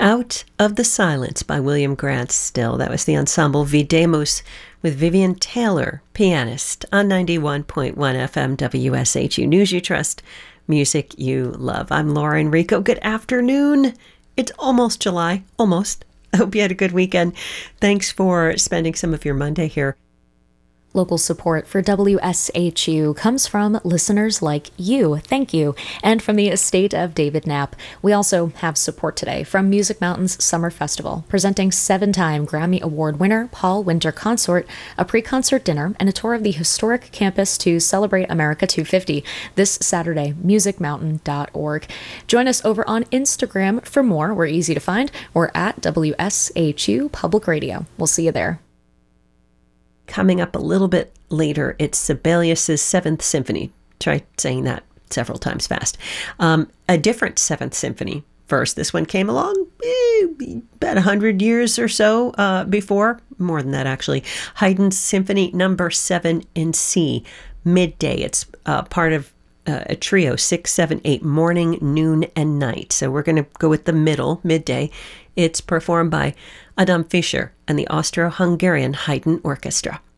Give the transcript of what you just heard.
Out of the Silence by William Grant Still. That was the ensemble Videmus with Vivian Taylor, pianist, on 91.1 FM WSHU News You Trust, music you love. I'm Laura Enrico. Good afternoon. It's almost July. Almost. I hope you had a good weekend. Thanks for spending some of your Monday here. Local support for WSHU comes from listeners like you. Thank you. And from the estate of David Knapp. We also have support today from Music Mountain's Summer Festival, presenting 7-time Grammy Award winner Paul Winter Consort, a pre-concert dinner, and a tour of the historic campus to celebrate America 250 this Saturday, musicmountain.org. Join us over on Instagram for more. We're easy to find. We're at WSHU Public Radio. We'll see you there. Coming up a little bit later, it's Sibelius' Seventh Symphony. Try saying that several times fast. A different Seventh Symphony first. This one came along about 100 years or so before. More than that, actually. Haydn's Symphony Number 7 in C, Midday. It's part of a trio, 6, 7, 8, morning, noon, and night. So we're going to go with the middle, midday. It's performed by Adam Fischer and the Austro-Hungarian Haydn Orchestra.